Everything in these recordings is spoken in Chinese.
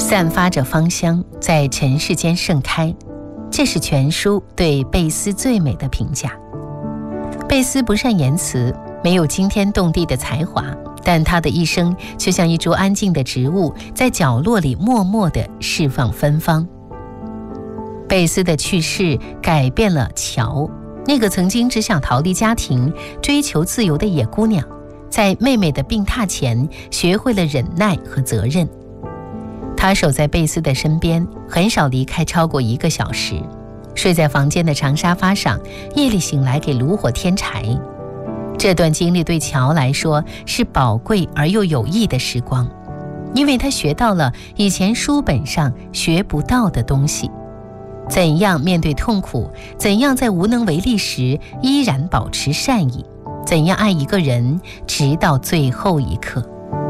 散发着芳香，在尘世间盛开。这是全书对贝斯最美的评价。贝斯不善言辞，没有惊天动地的才华，但他的一生就像一株安静的植物，在角落里默默地释放芬芳。贝斯的去世改变了乔，那个曾经只想逃离家庭、追求自由的野姑娘，在妹妹的病榻前学会了忍耐和责任。她守在贝斯的身边，很少离开超过1个小时，睡在房间的长沙发上，夜里醒来给炉火添柴。这段经历对乔来说是宝贵而又有益的时光，因为他学到了以前书本上学不到的东西：怎样面对痛苦，怎样在无能为力时依然保持善意，怎样爱一个人直到最后一刻。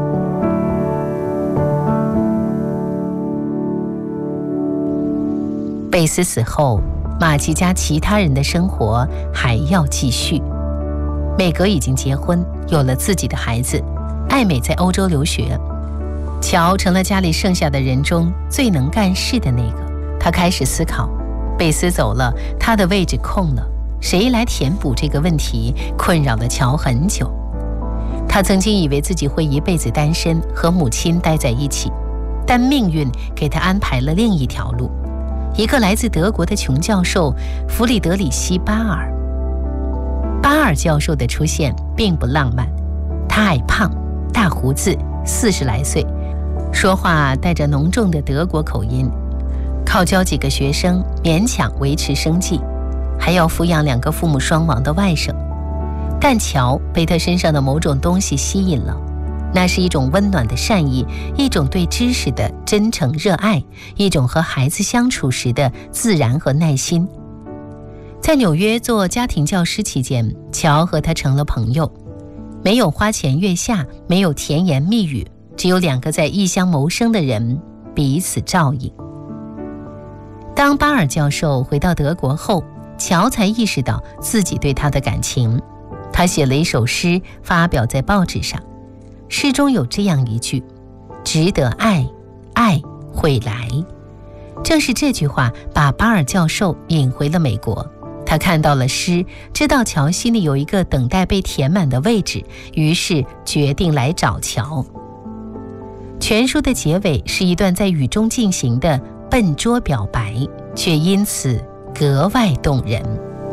贝斯死后，马吉家其他人的生活还要继续。美格已经结婚，有了自己的孩子，艾美在欧洲留学。乔成了家里剩下的人中最能干事的那个。他开始思考，贝斯走了，他的位置空了，谁来填补这个问题，困扰了乔很久。他曾经以为自己会一辈子单身，和母亲待在一起，但命运给他安排了另一条路。一个来自德国的穷教授弗里德里希·巴尔。巴尔教授的出现并不浪漫，他矮胖，大胡子，40来岁，说话带着浓重的德国口音，靠教几个学生勉强维持生计，还要抚养2个父母双亡的外甥。但乔被他身上的某种东西吸引了，那是一种温暖的善意，一种对知识的真诚热爱，一种和孩子相处时的自然和耐心。在纽约做家庭教师期间，乔和他成了朋友。没有花前月下，没有甜言蜜语，只有2个在异乡谋生的人彼此照应。当巴尔教授回到德国后，乔才意识到自己对他的感情。他写了一首诗发表在报纸上，诗中有这样一句：值得爱，爱会来。正是这句话把巴尔教授引回了美国。他看到了诗，知道乔心里有一个等待被填满的位置，于是决定来找乔。全书的结尾是一段在雨中进行的笨拙表白，却因此格外动人。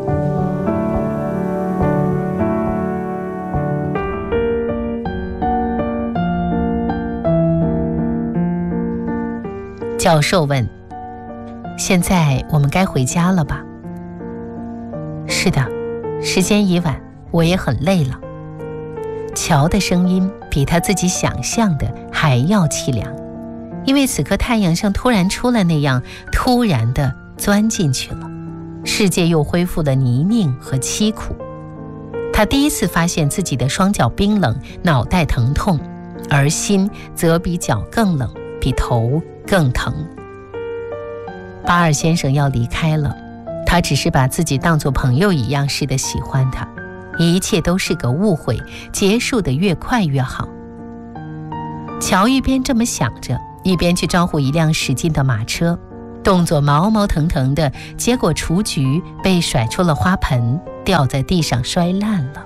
教授问：现在我们该回家了吧？是的，时间已晚，我也很累了。乔的声音比他自己想象的还要凄凉，因为此刻太阳像突然出来那样，突然地钻进去了，世界又恢复了泥泞和凄苦。他第一次发现自己的双脚冰冷，脑袋疼痛，而心则比脚更冷，比头更疼。巴尔先生要离开了，他只是把自己当作朋友一样似的喜欢他，一切都是个误会，结束得越快越好。乔一边这么想着，一边去招呼一辆驶进的马车，动作毛毛腾腾的，结果雏菊被甩出了花盆，掉在地上摔烂了。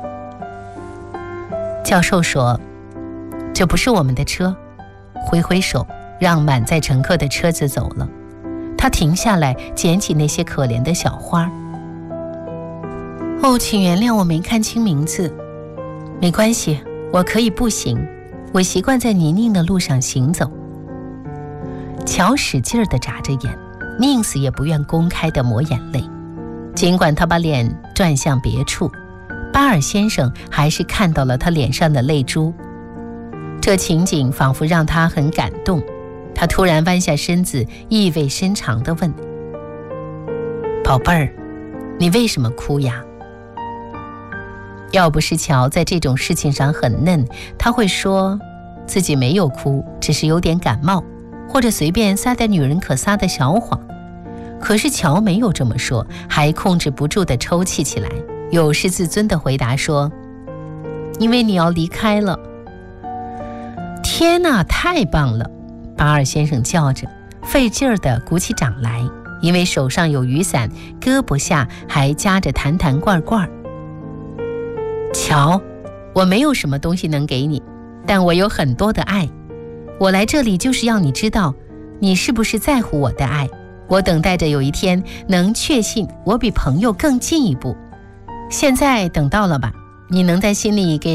教授说：这不是我们的车，挥挥手让满载乘客的车子走了。他停下来捡起那些可怜的小花。哦，请原谅我没看清名字。没关系，我可以步行，我习惯在泥泞的路上行走。乔使劲地眨着眼，宁死也不愿公开地抹眼泪。尽管他把脸转向别处，巴尔先生还是看到了他脸上的泪珠。这情景仿佛让他很感动。他突然弯下身子，意味深长地问：宝贝儿，你为什么哭呀？要不是乔在这种事情上很嫩，他会说自己没有哭，只是有点感冒，或者随便撒点女人可撒的小谎。可是乔没有这么说，还控制不住地抽泣起来，有失自尊地回答说：因为你要离开了。天哪，太棒了！ 巴尔先生叫着，费劲儿地鼓起掌来，因为手上有雨伞，胳膊下还夹着坛坛罐罐。瞧，我没有什么东西能给你，但我有很多的爱。我来这里就是要你知道，你是不是在乎我的爱。我等待着有一天能确信我比朋友更进一步。现在等到了吧？你能在心里给